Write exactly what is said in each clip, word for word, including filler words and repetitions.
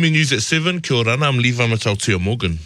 M News at seven, kia ora, I'm Levi Matautia Morgan.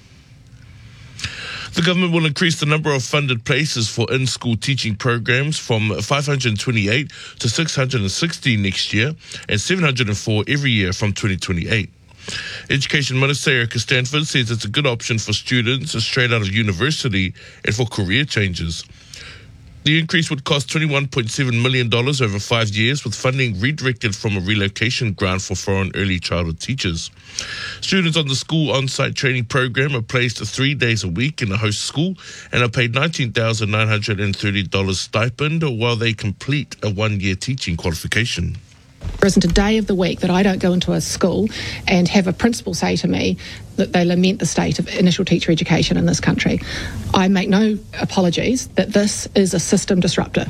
The government will increase the number of funded places for in-school teaching programs from five hundred twenty-eight to six hundred sixty next year and seven hundred four every year from twenty twenty-eight. Education Minister Erica Stanford says it's a good option for students straight out of university and for career changes. The increase would cost twenty-one point seven million dollars over five years, with funding redirected from a relocation grant for foreign early childhood teachers. Students on the school on-site training program are placed three days a week in a host school and are paid nineteen thousand nine hundred thirty dollars stipend while they complete a one-year teaching qualification. There isn't a day of the week that I don't go into a school and have a principal say to me that they lament the state of initial teacher education in this country. I make no apologies that this is a system disruptor.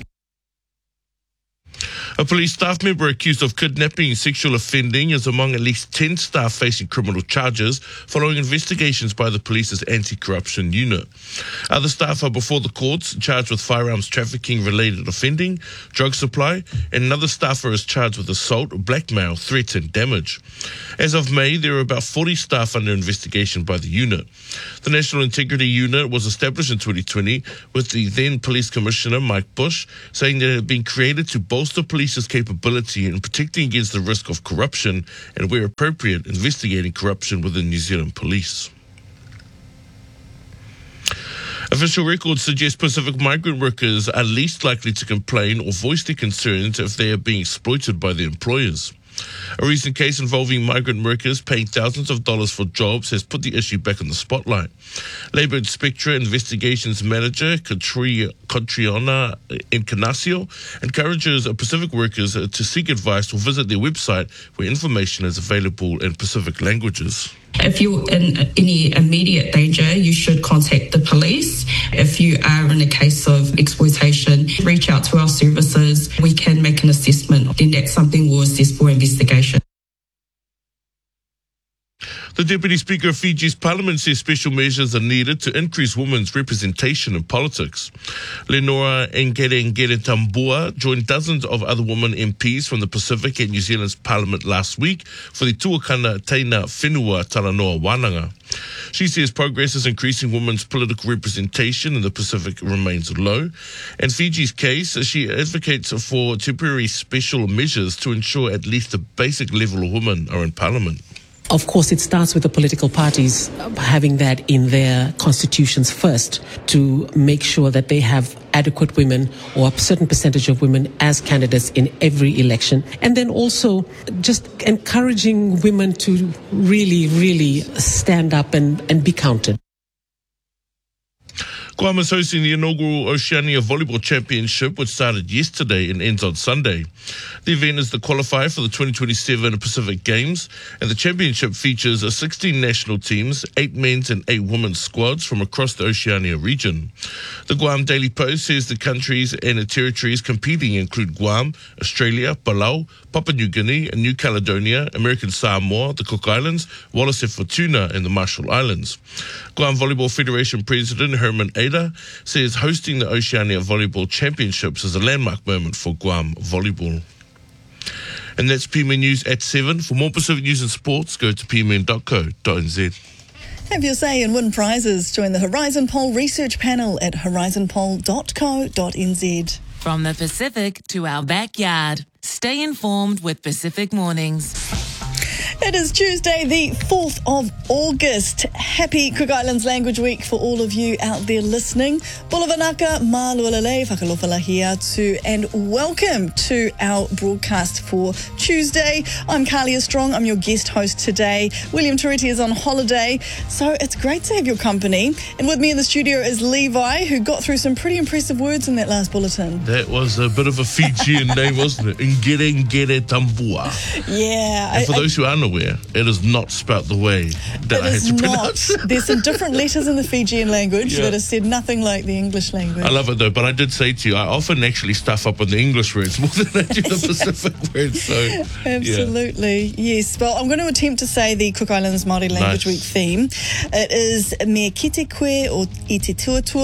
A police staff member accused of kidnapping and sexual offending is among at least ten staff facing criminal charges following investigations by the police's anti-corruption unit. Other staff are before the courts charged with firearms trafficking-related offending, drug supply, and another staffer is charged with assault, blackmail, threats and damage. As of May, there are about forty staff under investigation by the unit. The National Integrity Unit was established in twenty twenty with the then Police Commissioner Mike Bush saying that it had been created to bolster police's capability in protecting against the risk of corruption and, where appropriate, investigating corruption within New Zealand Police. Official records suggest Pacific migrant workers are least likely to complain or voice their concerns if they are being exploited by their employers. A recent case involving migrant workers paying thousands of dollars for jobs has put the issue back in the spotlight. Labour Inspectorate Investigations Manager Catriona Encarnacio encourages Pacific workers to seek advice or visit their website where information is available in Pacific languages. If you're in any immediate danger, you should contact the police. If you are in a case of exploitation, reach out to our services. We can make an assessment. Then that's something we'll assess for investigation. The Deputy Speaker of Fiji's Parliament says special measures are needed to increase women's representation in politics. Lenora Ngere-Ngere-Tambua joined dozens of other women M Ps from the Pacific and New Zealand's Parliament last week for the Tuakana Teina Whenua Talanoa Wānanga. She says progress is increasing women's political representation in the Pacific remains low. In Fiji's case, she advocates for temporary special measures to ensure at least a basic level of women are in Parliament. Of course, it starts with the political parties having that in their constitutions first to make sure that they have adequate women or a certain percentage of women as candidates in every election. And then also just encouraging women to really, really stand up and, and be counted. Guam is hosting the inaugural Oceania Volleyball Championship, which started yesterday and ends on Sunday. The event is the qualifier for the twenty twenty-seven Pacific Games, and the championship features sixteen national teams, eight men's and eight women's squads from across the Oceania region. The Guam Daily Post says the countries and the territories competing include Guam, Australia, Palau, Papua New Guinea, and New Caledonia, American Samoa, the Cook Islands, Wallis and Futuna, and the Marshall Islands. Guam Volleyball Federation President Herman Ada says hosting the Oceania Volleyball Championships is a landmark moment for Guam volleyball. And that's P M N News at seven. For more Pacific news and sports, go to p m n dot co dot n z. Have your say and win prizes. Join the Horizon Poll research panel at horizon poll dot co dot n z. From the Pacific to our backyard. Stay informed with Pacific Mornings. It is Tuesday, the fourth of August. Happy Cook Islands Language Week for all of you out there listening. Bulavanaka, malualale, whakalofalahia tu, and welcome to our broadcast for Tuesday. I'm Carlia Strong. I'm your guest host today. William Toretti is on holiday, so it's great to have your company. And with me in the studio is Levi, who got through some pretty impressive words in that last bulletin. That was a bit of a Fijian name, wasn't it? Ngere-Ngere-Tambua. Yeah. And for I, those who unaware, it is not spelt the way that it I had is to not. pronounce. There's some different letters in the Fijian language Yeah. that are said nothing like the English language. I love it though, but I did say to you, I often actually stuff up on the English words more than I do the Pacific words. So, Absolutely, yeah. yes. Well, I'm going to attempt to say the Cook Islands Māori Language Nice. Week theme. It is me kite koe o i te tuatua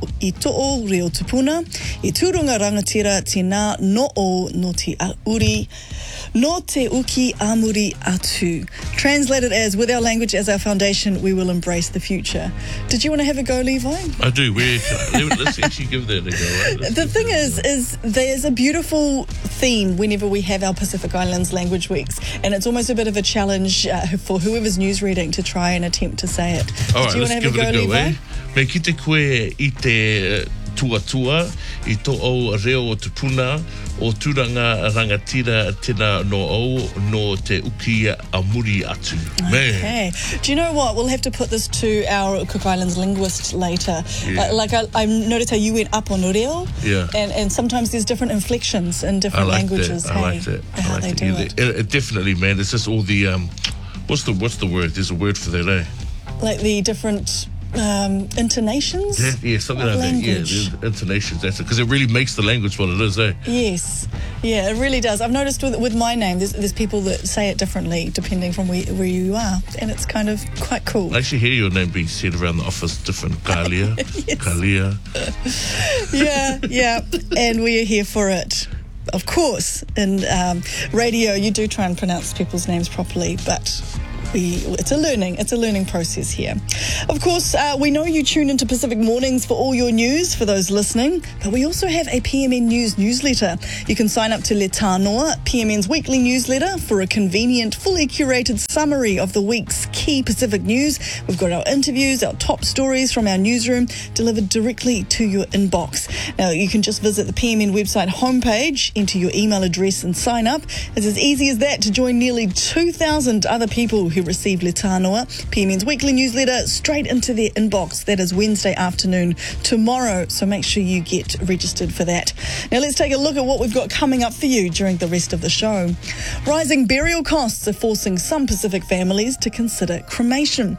i to'o reo tupuna, i tūrunga rangatira tina no o no te auri, no te uki amuri atu. Translated as, with our language as our foundation, we will embrace the future. Did you want to have a go, Levi? I do. Where can I, let's actually give that a go. Right? The thing is, is there's a beautiful theme whenever we have our Pacific Islands language weeks, and it's almost a bit of a challenge uh, for whoever's news reading to try and attempt to say it. All right, Do you let's want to have give a it go, a go, Levi? eh? Me ki te koe i te tuatua, i to o reo o te puna, o turanga rangatira tina no o, no te uki amuri atu. Man. Okay. Do you know what? We'll have to put this to our Cook Islands linguist later. Yeah. Uh, like I, I noticed how you went up on reo, Yeah. and, and sometimes there's different inflections in I different like languages. that. Hey, I like that. I how like they that. do Yeah, it. it- it Definitely, man. It's just all the um, what's the what's the word? There's a word for that, eh? Like the different um, intonations. Yeah, yeah, something of like that. Yeah, language. the intonations. That's it, because it really makes the language what it is, eh? Yes, yeah, it really does. I've noticed with with my name, there's, there's people that say it differently depending from where, where you are, and it's kind of quite cool. I actually hear your name being said around the office different. Kalia, Kalia. Yeah, yeah, and we are here for it. Of course, in um, radio, you do try and pronounce people's names properly, but we, it's a learning, it's a learning process here. Of course, uh, we know you tune into Pacific Mornings for all your news, for those listening, but we also have a P M N News newsletter. You can sign up to Le Tānoa, P M N's weekly newsletter, for a convenient, fully curated summary of the week's key Pacific news. We've got our interviews, our top stories from our newsroom, delivered directly to your inbox. Now, you can just visit the P M N website homepage, enter your email address and sign up. It's as easy as that to join nearly two thousand other people who receive Le Tānoa, P M N's weekly newsletter, straight into their inbox. That is Wednesday afternoon tomorrow, so make sure you get registered for that. Now, let's take a look at what we've got coming up for you during the rest of the show. Rising burial costs are forcing some Pacific families to consider cremation.